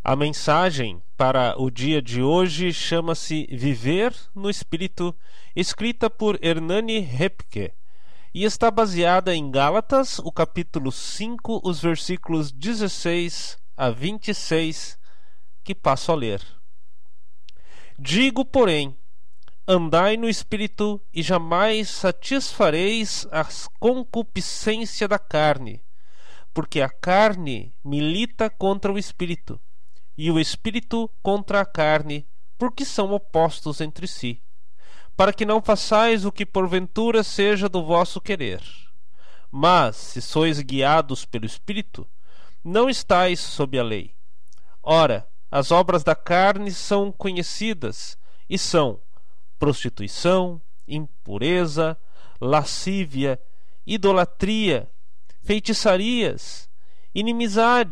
A mensagem para o dia de hoje chama-se Viver no Espírito, escrita por Hernani Repke, e está baseada em Gálatas, o capítulo 5, os versículos 16 a 26, que passo a ler. Digo, porém, andai no Espírito e jamais satisfareis a concupiscência da carne, porque a carne milita contra o Espírito, e o Espírito contra a carne, porque são opostos entre si, para que não façais o que porventura seja do vosso querer. Mas, se sois guiados pelo Espírito, não estáis sob a lei. Ora, as obras da carne são conhecidas, e são prostituição, impureza, lascívia, idolatria, feitiçarias, inimizades,